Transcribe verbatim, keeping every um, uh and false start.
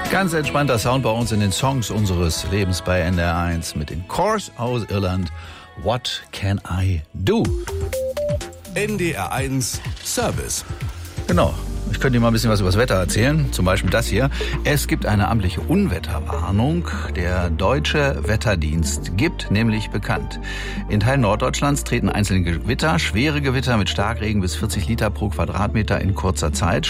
Ganz entspannter Sound bei uns in den Songs unseres Lebens bei N D R eins mit den Corrs aus Irland. What can I do? N D R eins Service. Genau. Ich könnte Ihnen mal ein bisschen was über das Wetter erzählen, zum Beispiel das hier. Es gibt eine amtliche Unwetterwarnung. Der Deutsche Wetterdienst gibt nämlich bekannt. In Teilen Norddeutschlands treten einzelne Gewitter, schwere Gewitter mit Starkregen bis vierzig Liter pro Quadratmeter in kurzer Zeit.